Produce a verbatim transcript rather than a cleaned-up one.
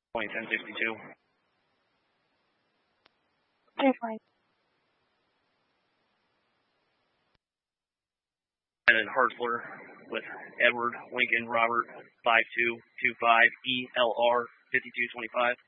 Point ten sixty-two. Airplane. And then Hartzler with Edward Lincoln Robert five two two five E L R fifty-two twenty-five.